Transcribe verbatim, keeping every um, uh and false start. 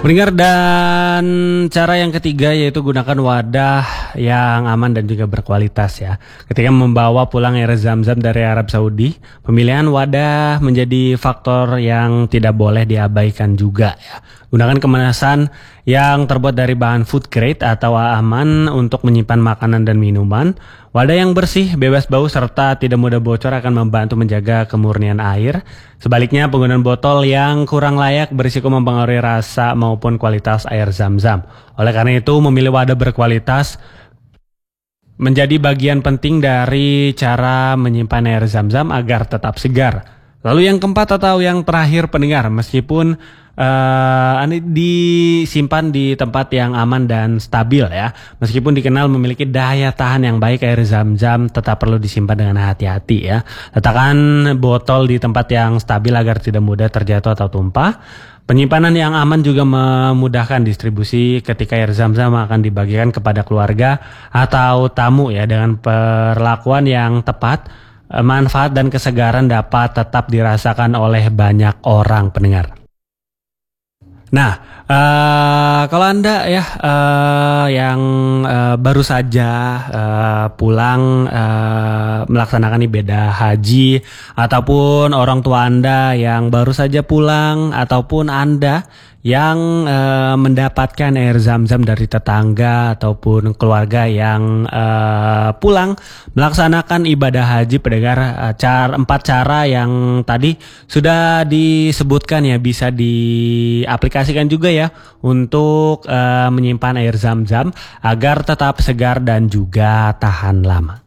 Pendengar, dan cara yang ketiga yaitu gunakan wadah yang aman dan juga berkualitas ya. Ketika membawa pulang air zam-zam dari Arab Saudi, pemilihan wadah menjadi faktor yang tidak boleh diabaikan juga ya. Gunakan kemasan yang terbuat dari bahan food grade atau aman untuk menyimpan makanan dan minuman. Wadah yang bersih, bebas bau, serta tidak mudah bocor akan membantu menjaga kemurnian air. Sebaliknya, penggunaan botol yang kurang layak berisiko mempengaruhi rasa maupun kualitas air zam-zam. Oleh karena itu, memilih wadah berkualitas menjadi bagian penting dari cara menyimpan air zam-zam agar tetap segar. Lalu yang keempat atau yang terakhir, pendengar, meskipun Uh, ini disimpan di tempat yang aman dan stabil ya. Meskipun dikenal memiliki daya tahan yang baik, air zam-zam tetap perlu disimpan dengan hati-hati ya. Letakkan botol di tempat yang stabil agar tidak mudah terjatuh atau tumpah. Penyimpanan yang aman juga memudahkan distribusi ketika air zam-zam akan dibagikan kepada keluarga atau tamu ya. Dengan perlakuan yang tepat, manfaat dan kesegaran dapat tetap dirasakan oleh banyak orang, pendengar. Nah, uh, kalau Anda ya uh, yang uh, baru saja uh, pulang uh, melaksanakan ibadah haji, ataupun orang tua Anda yang baru saja pulang, ataupun Anda yang uh, mendapatkan air zam-zam dari tetangga ataupun keluarga yang uh, pulang melaksanakan ibadah haji, pendengar, uh, cara, empat cara yang tadi sudah disebutkan ya bisa diaplikasikan juga ya untuk uh, menyimpan air zam-zam agar tetap segar dan juga tahan lama.